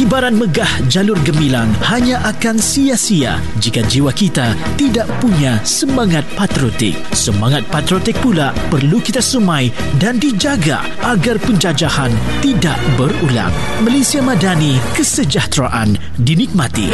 Kibaran megah jalur gemilang hanya akan sia-sia jika jiwa kita tidak punya semangat patriotik. Semangat patriotik pula perlu kita sumai dan dijaga agar penjajahan tidak berulang. Malaysia Madani, kesejahteraan dinikmati.